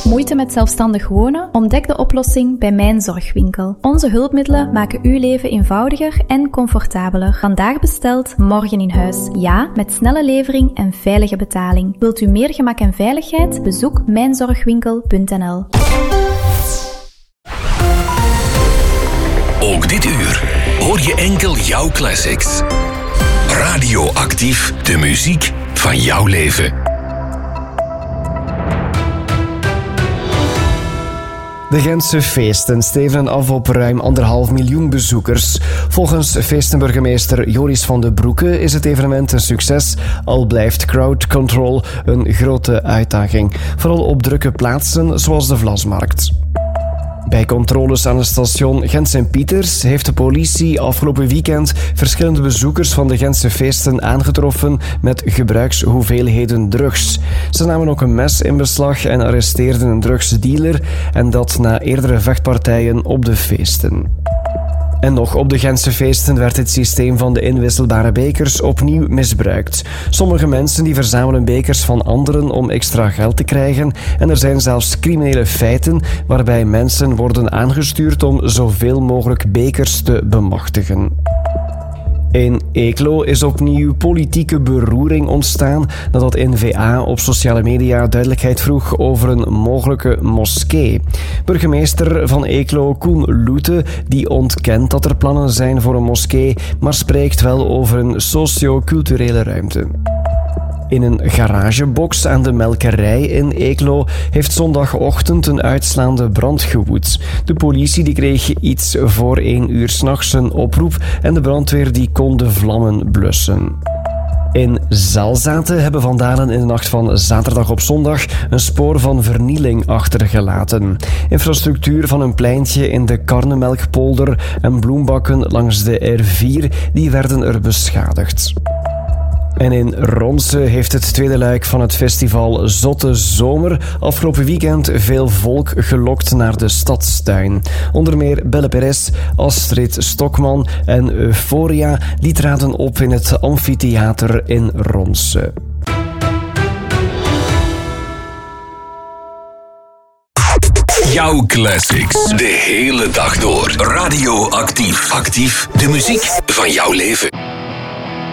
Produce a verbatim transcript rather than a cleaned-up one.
Moeite met zelfstandig wonen? Ontdek de oplossing bij Mijn Zorgwinkel. Onze hulpmiddelen maken uw leven eenvoudiger en comfortabeler. Vandaag besteld, morgen in huis. Ja, met snelle levering en veilige betaling. Wilt u meer gemak en veiligheid? Bezoek mijn zorgwinkel punt n l. Ook dit uur hoor je enkel jouw classics. Radioactief, de muziek van jouw leven. De Gentse feesten stevenen af op ruim anderhalf miljoen bezoekers. Volgens feestenburgemeester Joris van den Broeke is het evenement een succes, al blijft crowd control een grote uitdaging. Vooral op drukke plaatsen zoals de Vlasmarkt. Bij controles aan het station Gent-Sint-Pieters heeft de politie afgelopen weekend verschillende bezoekers van de Gentse feesten aangetroffen met gebruikshoeveelheden drugs. Ze namen ook een mes in beslag en arresteerden een drugsdealer, en dat na eerdere vechtpartijen op de feesten. En nog op de Gentse feesten werd het systeem van de inwisselbare bekers opnieuw misbruikt. Sommige mensen die verzamelen bekers van anderen om extra geld te krijgen, en er zijn zelfs criminele feiten waarbij mensen worden aangestuurd om zoveel mogelijk bekers te bemachtigen. In Eeklo is opnieuw politieke beroering ontstaan nadat N V A op sociale media duidelijkheid vroeg over een mogelijke moskee. Burgemeester van Eeklo, Koen Loete, die ontkent dat er plannen zijn voor een moskee, maar spreekt wel over een socio-culturele ruimte. In een garagebox aan de Melkerij in Eeklo heeft zondagochtend een uitslaande brand gewoed. De politie die kreeg iets voor één uur 's nachts een oproep en de brandweer die kon de vlammen blussen. In Zelzaten hebben vandalen in de nacht van zaterdag op zondag een spoor van vernieling achtergelaten. Infrastructuur van een pleintje in de Karnemelkpolder en bloembakken langs de R vier die werden er beschadigd. En in Ronse heeft het tweede luik van het festival Zotte Zomer afgelopen weekend veel volk gelokt naar de Stadstuin. Onder meer Belle Perez, Astrid Stokman en Euphoria die traden op in het amfitheater in Ronse. Jouw classics, de hele dag door. Radioactief. Actief, de muziek van jouw leven.